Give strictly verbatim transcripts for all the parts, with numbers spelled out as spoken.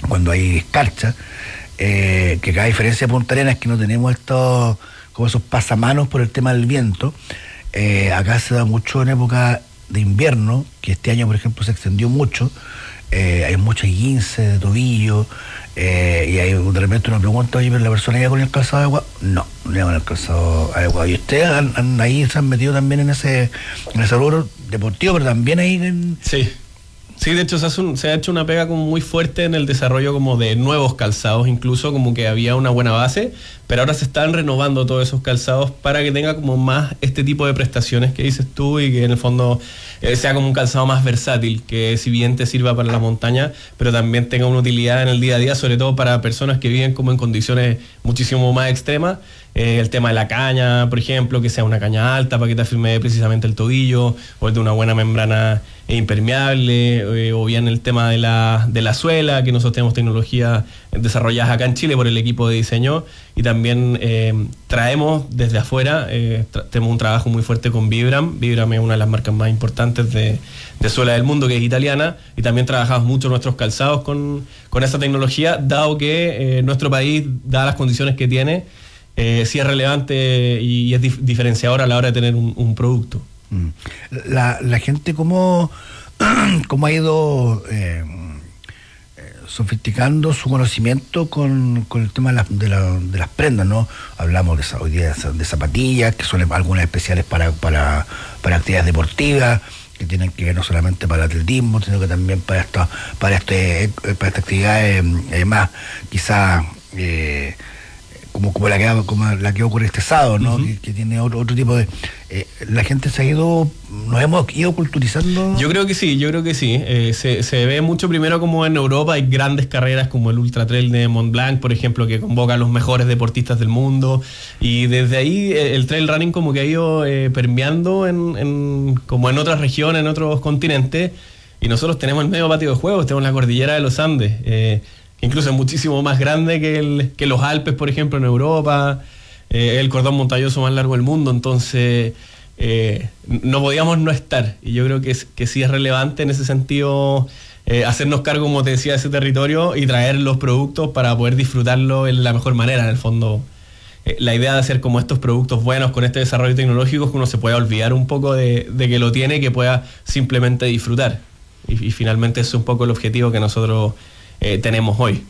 cuando hay escarcha, eh, que cada diferencia de Punta Arenas es que no tenemos estos, como esos pasamanos por el tema del viento. Eh, acá se da mucho en época de invierno, que este año por ejemplo se extendió mucho. Eh, hay mucho esguince de tobillo, eh, y hay de repente uno pregunta, oye, pero la persona ya con el calzado adecuado. No, no ya con el calzado adecuado. Y ustedes han, han, ahí se han metido también en ese en ese rubro deportivo, pero también ahí en... Sí. Sí, de hecho se, hace un, se ha hecho una pega como muy fuerte en el desarrollo como de nuevos calzados, incluso como que había una buena base, pero ahora se están renovando todos esos calzados para que tenga como más este tipo de prestaciones que dices tú y que en el fondo eh, sea como un calzado más versátil, que si bien te sirva para la montaña, pero también tenga una utilidad en el día a día, sobre todo para personas que viven como en condiciones muchísimo más extremas. Eh, el tema de la caña, por ejemplo, que sea una caña alta para que te afirme precisamente el tobillo, o el de una buena membrana impermeable, eh, o bien el tema de la, de la suela, que nosotros tenemos tecnologías desarrolladas acá en Chile por el equipo de diseño, y también eh, traemos desde afuera, eh, tra- tenemos un trabajo muy fuerte con Vibram. Vibram es una de las marcas más importantes de, de suela del mundo, que es italiana, y también trabajamos mucho nuestros calzados con, con esa tecnología, dado que eh, nuestro país, dadas las condiciones que tiene, Eh, sí es relevante y es dif- diferenciador a la hora de tener un, un producto. La, la gente cómo, cómo ha ido eh, eh, sofisticando su conocimiento con, con el tema de, la, de, la, de las prendas, ¿no? Hablamos de, hoy día de zapatillas, que son algunas especiales para, para, para actividades deportivas, que tienen que ver no solamente para el atletismo, sino que también para esta, para este, para esta actividad eh, más quizás eh, como, como la que como la que ocurre este sábado, ¿no? Uh-huh. que, que tiene otro, otro tipo de eh, la gente se ha ido, nos hemos ido culturizando. Yo creo que sí, yo creo que sí. Eh, se, se ve mucho primero como en Europa hay grandes carreras como el Ultra Trail de Mont Blanc, por ejemplo, que convoca a los mejores deportistas del mundo, y desde ahí eh, el trail running como que ha ido eh, permeando en, en como en otras regiones, en otros continentes, y nosotros tenemos el medio patio de juegos, tenemos la cordillera de los Andes, eh, incluso es muchísimo más grande que, el, que los Alpes, por ejemplo, en Europa, eh, el cordón montañoso más largo del mundo, entonces eh, no podíamos no estar, y yo creo que, es, que sí es relevante en ese sentido eh, hacernos cargo, como te decía, de ese territorio y traer los productos para poder disfrutarlo en la mejor manera, en el fondo. Eh, la idea de hacer como estos productos buenos con este desarrollo tecnológico es que uno se pueda olvidar un poco de, de que lo tiene y que pueda simplemente disfrutar, y, y finalmente ese es un poco el objetivo que nosotros Eh, tenemos hoy.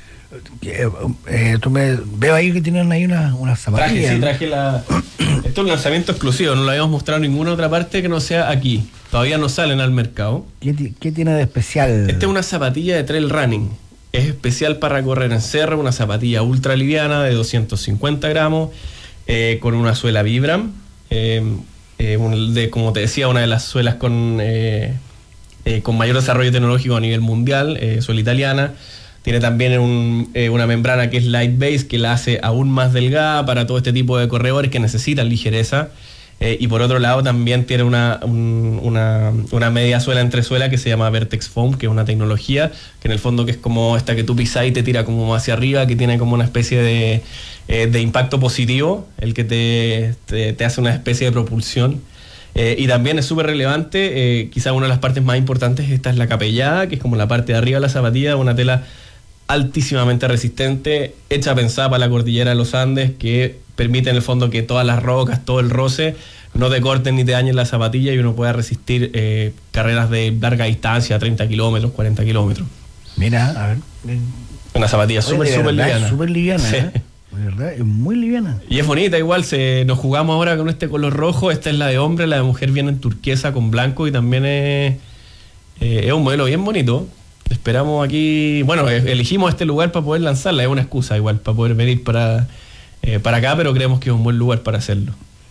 Eh, eh, tú me veo ahí que tienen ahí unas una zapatillas. Traje, sí, traje la. Esto es un lanzamiento exclusivo, no lo habíamos mostrado en ninguna otra parte que no sea aquí. Todavía no salen al mercado. ¿Qué, qué tiene de especial? Esta es una zapatilla de trail running. Es especial para correr en cerro, una zapatilla ultra liviana de doscientos cincuenta gramos, eh, con una suela Vibram. Eh, eh, un, de, como te decía, una de las suelas con. Eh, Eh, con mayor desarrollo tecnológico a nivel mundial, eh, suela italiana. Tiene también un, eh, una membrana que es light base, que la hace aún más delgada para todo este tipo de corredores que necesitan ligereza. Eh, y por otro lado también tiene una, un, una, una media suela entre suela que se llama Vertex Foam, que es una tecnología que en el fondo que es como esta que tú pisas y te tira como hacia arriba, que tiene como una especie de, eh, de impacto positivo, el que te, te, te hace una especie de propulsión. Eh, y también es súper relevante, eh, quizá una de las partes más importantes, esta es la capellada, que es como la parte de arriba de la zapatilla, una tela altísimamente resistente, hecha pensada para la cordillera de los Andes, que permite en el fondo que todas las rocas, todo el roce, no te corten ni te dañen la zapatilla y uno pueda resistir eh, carreras de larga distancia, treinta kilómetros, cuarenta kilómetros. Mira, a ver. Una zapatilla súper, súper liviana. Súper liviana, sí. ¿eh? De verdad, es muy liviana. Y es bonita igual, se, nos jugamos ahora con este color rojo, esta es la de hombre, la de mujer viene en turquesa con blanco y también es, eh, es un modelo bien bonito. Esperamos aquí, bueno, elegimos este lugar para poder lanzarla, es una excusa igual, para poder venir para, eh, para acá, pero creemos que es un buen lugar para hacerlo.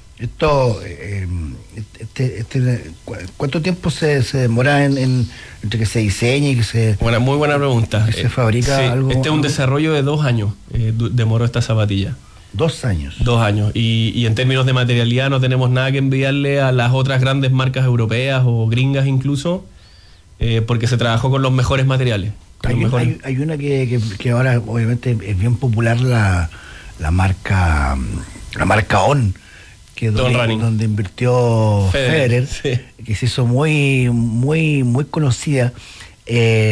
Esto, eh, este, este, ¿cuánto tiempo se, se demora en, en, entre que se diseña y que se... Buena, muy buena pregunta. Que se fabrica sí, algo... Este es un algo? desarrollo de dos años, eh, demoró esta zapatilla. Dos años. Dos años. Y, y en términos de materialidad no tenemos nada que envidiarle a las otras grandes marcas europeas o gringas incluso, eh, porque se trabajó con los mejores materiales. Hay, los mejores. hay, hay una que, que, que ahora obviamente es bien popular, la, la marca la marca On, que donde, donde invirtió Federer, Federer sí. que se hizo muy muy muy conocida. Eh,